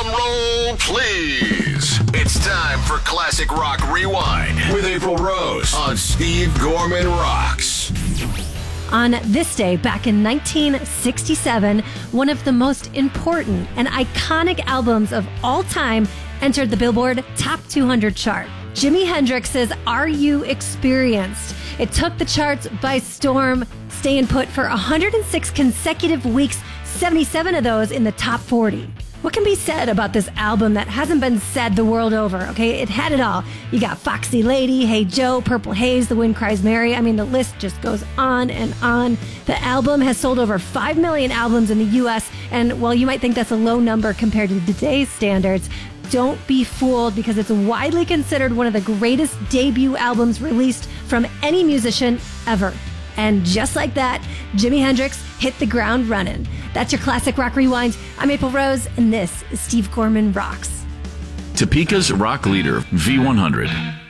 Drum roll, please. It's time for Classic Rock Rewind with April Rose on Steve Gorman Rocks. On this day, back in 1967, one of the most important and iconic albums of all time entered the Billboard Top 200 chart. Jimi Hendrix's Are You Experienced? It took the charts by storm, staying put for 106 consecutive weeks, 77 of those in the top 40. What can be said about this album that hasn't been said the world over? Okay, it had it all. You got Foxy Lady, Hey Joe, Purple Haze, The Wind Cries Mary. I mean, the list just goes on and on. The album has sold over 5 million albums in the U.S., and while you might think that's a low number compared to today's standards, don't be fooled because it's widely considered one of the greatest debut albums released from any musician ever. And just like that, Jimi Hendrix hit the ground running. That's your Classic Rock Rewind. I'm April Rose, and this is Steve Gorman Rocks. Topeka's rock leader, V100.